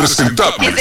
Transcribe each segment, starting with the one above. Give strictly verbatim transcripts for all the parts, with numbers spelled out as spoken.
Impresentables.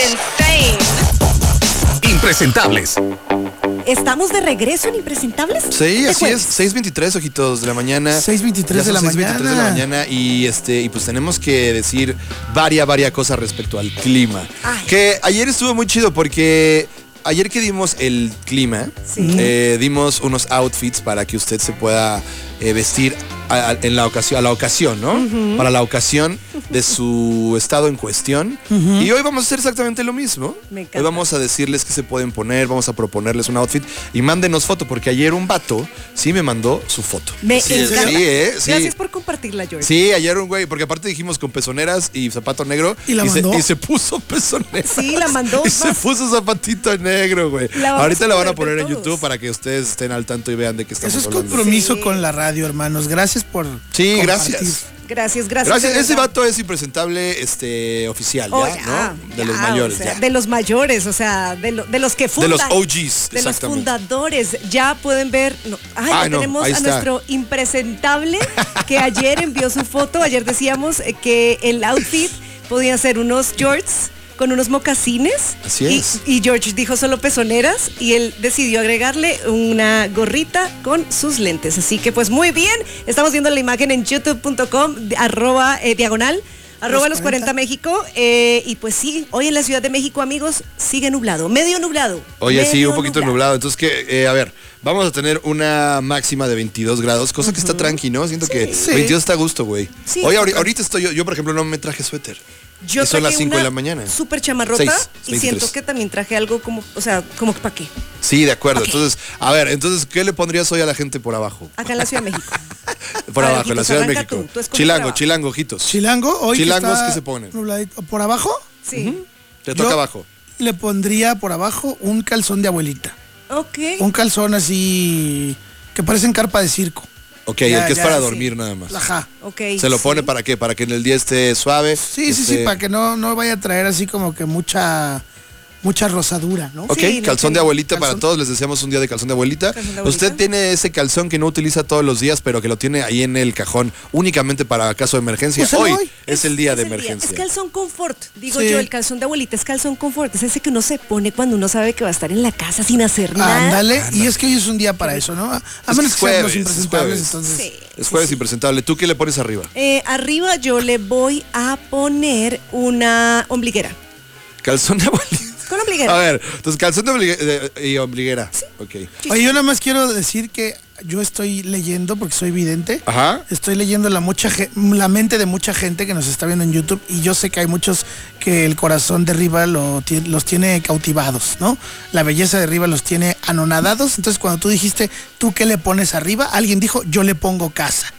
Impresentables. ¿Estamos de regreso en Impresentables? Sí, así es, seis veintitrés, ojitos, de la mañana. seis veintitrés de la seis mañana. veintitrés de la mañana y este y pues tenemos que decir varias, varias cosas respecto al clima. Ay. Que ayer estuvo muy chido porque ayer que dimos el clima, Sí. eh, dimos unos outfits para que usted se pueda eh, vestir a, a- en la ocasión, a la ocasión, ¿no? Uh-huh. Para la ocasión de su estado en cuestión. Uh-huh. Y hoy vamos a hacer exactamente lo mismo. Me encanta. Hoy vamos a decirles qué se pueden poner, vamos a proponerles un outfit y mándenos foto, porque ayer un vato sí me mandó su foto. Me sí, encanta. Sí, ¿eh? Sí. Gracias por compartirla, George. Sí, ayer un güey, porque aparte dijimos con pezoneras y zapato negro. ¿Y la se, mandó? y se puso pezoneras. Sí, la mandó. Y se puso zapatito negro, güey. La vamos Ahorita a la van a poner poner en todos. YouTube para que ustedes estén al tanto y vean de qué estamos Eso es hablando. compromiso Sí. con la radio, hermanos. Gracias por Sí, compartir. gracias. Gracias, gracias. Gracias. de Ese verdad. vato es impresentable, este, oficial, Oh, ¿ya? ya, ¿no? De ya, los o mayores, sea, ya. de los mayores, o sea, de, lo- de los que De fundan. los O Gs, De los exactamente. fundadores. Ya pueden ver. No, ay, Ay, ya no, tenemos ahí a está. nuestro impresentable que ayer envió su foto. Ayer decíamos eh, que el outfit podía ser unos shorts con unos mocasines. Así Y- es. Y, George dijo solo pezoneras y él decidió agregarle una gorrita con sus lentes. Así que pues muy bien. Estamos viendo la imagen en youtube punto com, arroba eh, diagonal. Arroba los cuarenta México, eh, y pues sí, hoy en la Ciudad de México, amigos, sigue nublado, medio nublado. Oye, sí, medio un poquito nublado. Entonces, que, eh, a ver, vamos a tener una máxima de veintidós grados, cosa que está tranqui, ¿no? Siento que Sí. veintidós está a gusto, güey. Sí. Oye, ahori- ahorita estoy yo, yo, por ejemplo, no me traje suéter. Yo Y son las traje cinco de una la mañana. súper chamarrota Seis, y veintitrés. siento que también traje algo como, o sea, como para qué. Sí, de acuerdo. Ok. Entonces, a ver, entonces, ¿qué le pondrías hoy a la gente por abajo? Acá en la Ciudad de México. Por A ver, abajo, en la ojitos, Ciudad de arranca México. tú, tú escoge por Chilango, abajo. chilango, ojitos. Chilango, hoy que Chilangos, está ¿qué se ponen? nubladito. ¿Por abajo? Sí. Te Yo toca abajo. Le pondría por abajo un calzón de abuelita. Ok. Un calzón así que parecen carpa de circo. Ok, Ya, el que es ya, para sí. dormir nada más. Ajá. Ok. ¿Se lo sí. pone para qué? Para que en el día esté suave. Sí, sí, sí, este, para que no, no vaya a traer así como que mucha mucha rosadura, ¿no? Ok, Sí, no calzón tiene- de abuelita para calzón. todos, les deseamos un día de calzón de abuelita. Calzón de abuelita. Usted tiene ese calzón que no utiliza todos los días, pero que lo tiene ahí en el cajón únicamente para caso de emergencia. Úselo Hoy hoy. es el día de Es el emergencia. Es calzón confort, digo Sí. yo, el calzón de abuelita es calzón confort, es ese que uno se pone cuando uno sabe que va a estar en la casa sin hacer nada. Ándale, y es que hoy es un día para eso, ¿no? A, a Es menos que que es sean los jueves, es impresentables, jueves. entonces. Sí, Es sí, jueves sí. impresentable. ¿Tú qué le pones arriba? Eh, arriba yo le voy a poner una ombliguera. Calzón de abuelita. Con ombliguera. A ver, entonces calzón de obligue- de- y ombliguera. Ok. Oye, yo nada más quiero decir que yo estoy leyendo, porque soy vidente, Ajá. estoy leyendo la, mucha, ge- la mente de mucha gente que nos está viendo en YouTube y yo sé que hay muchos que el corazón de arriba lo, ti- los tiene cautivados, ¿no? La belleza de arriba los tiene anonadados. Entonces cuando tú dijiste, ¿tú qué le pones arriba? Alguien dijo, yo le pongo casa.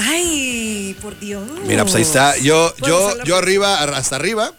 Ay, por Dios. Mira, pues ahí está. Yo, Podemos yo, hablar yo de- arriba, ar- hasta arriba,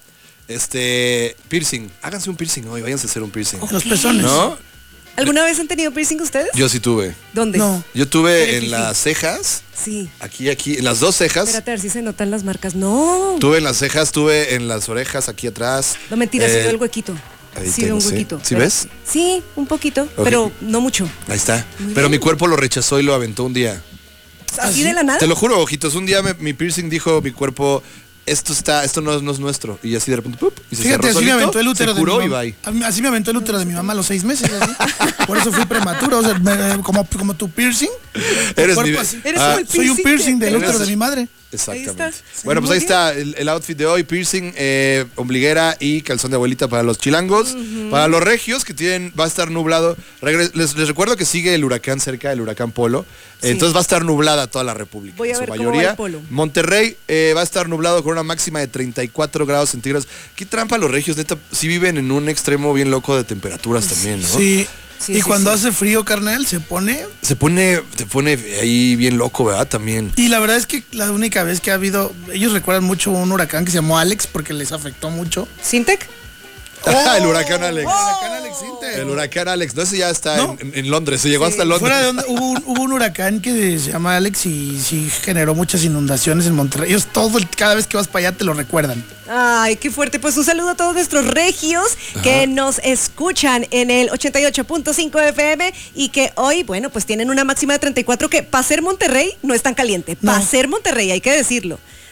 este, piercing. Háganse un piercing hoy, váyanse a hacer un piercing. Los pezones. ¿No? ¿Alguna vez han tenido piercing ustedes? Yo sí tuve. ¿Dónde? No. Yo tuve Eres en fifí. las cejas, Sí. aquí, aquí, en las dos cejas. Espérate a ver si se notan las marcas. No. Tuve en las cejas, tuve en las orejas, aquí atrás. No, mentira, sí Eh, veo el huequito. ahí Sí veo tengo, un sí. huequito. ¿Sí pero- ves? Sí, un poquito, Ok. pero no mucho. Ahí está. Muy Pero bien. mi cuerpo lo rechazó y lo aventó un día. ¿Así de la nada? Te lo juro, ojitos. Un día me- mi piercing dijo, mi cuerpo, esto está, esto no, es- no es nuestro. Y así de repente, ¡pup! Y se Fíjate, cerró así me solito, aventó el útero se de curó mi y mamá. bye. A mí- Así me aventó el útero de mi mamá a los seis meses. así. Por eso fui prematuro. O sea, me- como, como tu piercing. tu Eres cuerpo mi- así. Eres Ah, como el Soy un piercing piercing de- del útero Eres- de mi madre. Exactamente. Ahí está. Sí, Bueno, pues muy ahí está el, el outfit de hoy, piercing, eh, ombliguera y calzón de abuelita para los chilangos. Para los regios que tienen, va a estar nublado. Regre- les, les recuerdo que sigue el huracán cerca, el huracán Polo. Sí. Entonces va a estar nublada toda la República. Voy a en su ver cómo mayoría. va el Polo. Monterrey eh, va a estar nublado con una máxima de treinta y cuatro grados centígrados. Qué trampa los regios, neta, sí viven en un extremo bien loco de temperaturas también, ¿no? Sí. Sí, y sí, cuando sí. hace frío, carnal, se pone. Se pone, se pone ahí bien loco, ¿verdad? También. Y la verdad es que la única vez que ha habido, ellos recuerdan mucho un huracán que se llamó Alex porque les afectó mucho. ¿Sintec? el huracán Alex. El huracán Alex Sinter. El huracán Alex, no, ese ya está ¿No? en, en Londres, se llegó Sí. hasta Londres. Fuera de donde hubo un, hubo un huracán que se llama Alex y sí generó muchas inundaciones en Monterrey. Ellos todo, el- cada vez que vas para allá te lo recuerdan. Ay, qué fuerte. Pues un saludo a todos nuestros regios que nos escuchan en el ochenta y ocho punto cinco F M y que hoy, bueno, pues tienen una máxima de treinta y cuatro que para ser Monterrey no es tan caliente. Para No. ser Monterrey, hay que decirlo.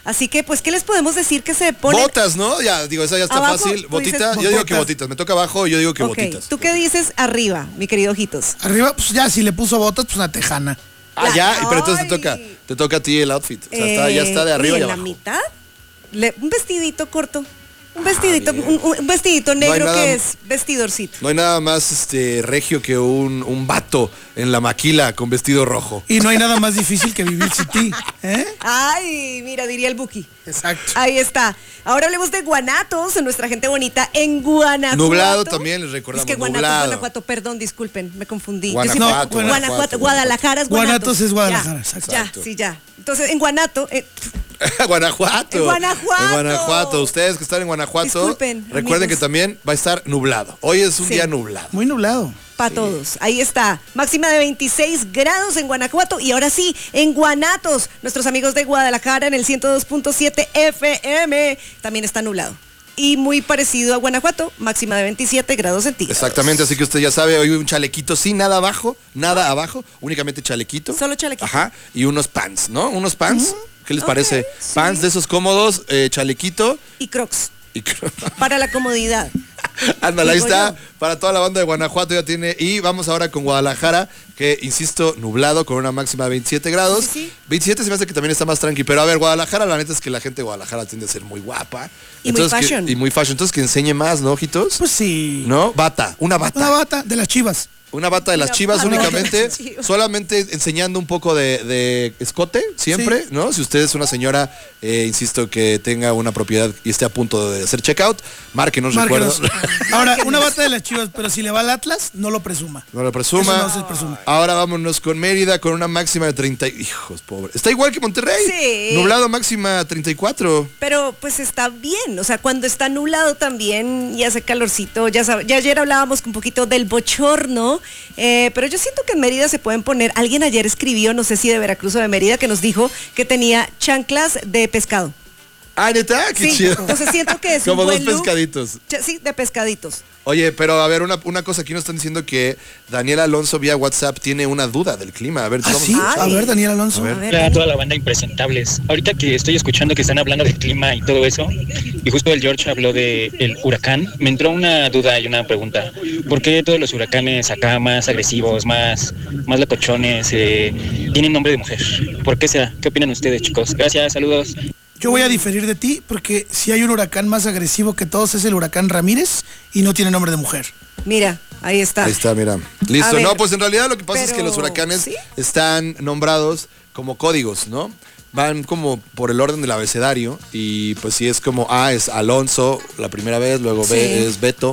Así que, pues, ¿qué les podemos decir que se pone? Botas, ¿no? Ya, digo, esa ya está Abajo, fácil. tú Botita, dices yo digo que botas. botitas. Me toca abajo, yo digo que Ok, botitas. ¿tú qué dices arriba, mi querido Ojitos? Arriba, pues ya, si le puso botas, pues una tejana. Ah, ya, Ay. pero entonces te toca, te toca a ti el outfit. O sea, está- ya está de Eh, arriba ¿y y en abajo. la mitad? Le- un vestidito corto. Un vestidito, un, un vestidito No hay negro nada- que es vestidorcito. No hay nada más este regio que un, un vato en la maquila con vestido rojo. Y no hay nada más difícil que vivir sin ti. ¿Eh? Ay, mira, diría el Buki. Exacto. Ahí está. Ahora hablemos de Guanatos, nuestra gente bonita en Guanajuato. Nublado también, les recordamos, Es que Guanatos, nublado. Guanajuato, perdón, disculpen, me confundí. Guanajuato, Yo sí- Guanajuato, Guanajuato, Guadalajara es Guanatos. Guanatos es Guadalajara, Ya, exacto. Ya, sí, ya. Entonces, en Guanato, eh, Guanajuato. En Guanajuato. En Guanajuato. Ustedes que están en Guanajuato, Disculpen, recuerden amigos. que también va a estar nublado. Hoy es un Sí. día nublado. Muy nublado. para todos. Ahí está. Máxima de veintiséis grados en Guanajuato. Y ahora sí, en Guanatos, nuestros amigos de Guadalajara en el ciento dos punto siete F M, también está nublado. Y muy parecido a Guanajuato, máxima de veintisiete grados centígrados. Exactamente, así que usted ya sabe, hoy un chalequito sin nada abajo, nada abajo, únicamente chalequito. Solo chalequito. Ajá, y unos pants, ¿no? Unos pants. ¿Qué les Ok, parece? sí. Pants de esos cómodos, eh, chalequito. Y Crocs, Y para la comodidad. ándale, ahí Digo está, yo. para toda la banda de Guanajuato ya tiene. Y vamos ahora con Guadalajara, que insisto, nublado con una máxima de veintisiete grados. Sí, sí. veintisiete se me hace que también está más tranqui, pero a ver, Guadalajara, la neta es que la gente de Guadalajara tiende a ser muy guapa. Y muy Entonces, que- fashion. y muy fashion, entonces que enseñe más, ¿no, ojitos? Pues sí. ¿No? Bata, una bata. Una bata de las Chivas. Una bata de las Una Chivas bata de únicamente, las Chivas. solamente enseñando un poco de, de escote, siempre, Sí. ¿no? Si usted es una señora, eh, insisto, que tenga una propiedad y esté a punto de hacer checkout, márquenos, Márquenos. recuerdo. Ahora, una bata de las Chivas, pero si le va al Atlas, no lo presuma. No lo presuma. Eso no se presume. Ahora vámonos con Mérida con una máxima de treinta. Hijos, pobre. Está igual que Monterrey. Sí. Nublado máxima treinta y cuatro. Pero pues está bien, o sea, cuando está nublado también y hace calorcito, ya sabe, ya ayer hablábamos un poquito del bochorno, eh, pero yo siento que en Mérida se pueden poner, alguien ayer escribió, no sé si de Veracruz o de Mérida, que nos dijo que tenía chanclas de pescado. Ah, ¿neta? Qué Sí, chido. entonces siento que es Como un dos buen look. pescaditos. Cha- Sí, de pescaditos. Oye, pero a ver, una, una cosa, aquí nos están diciendo que Daniel Alonso vía WhatsApp tiene una duda del clima. A ver, ¿Ah, vamos sí? a- A ver, Daniel Alonso. A ver. A ver, Hola a Dani. toda la banda Impresentables. Ahorita que estoy escuchando que están hablando del clima y todo eso, y justo el George habló del huracán, me entró una duda y una pregunta. ¿Por qué todos los huracanes acá más agresivos, más, más locochones, eh, tienen nombre de mujer? ¿Por qué será? ¿Qué opinan ustedes, chicos? Gracias, saludos. Yo voy a diferir de ti porque si hay un huracán más agresivo que todos es el huracán Ramírez y no tiene nombre de mujer. Mira, ahí está. Ahí está, mira. Listo. A ver, No, pues en realidad lo que pasa es que pero, los huracanes ¿sí? están nombrados como códigos, ¿no? Van como por el orden del abecedario y pues si es como A es Alonso la primera vez, luego B Sí. es Beto.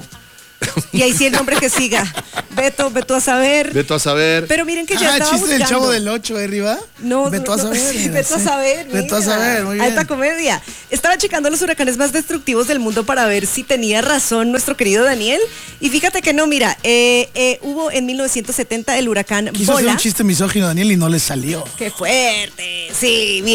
Y ahí sí el nombre que siga. Beto, Beto a saber. Beto a saber. Pero miren que ya Ah, estaba chiste del buscando. Chavo del ocho, ¿eh, arriba? No, Beto a no, saber. sí, mira, Beto a sí. saber. Beto a mira. saber, muy bien. Alta comedia. Estaba checando los huracanes más destructivos del mundo para ver si tenía razón nuestro querido Daniel. Y fíjate que no, mira, eh, eh, hubo en mil novecientos setenta el huracán Quiso hacer Bola. un chiste misógino, Daniel, y no le salió. ¡Qué fuerte! Sí, mira.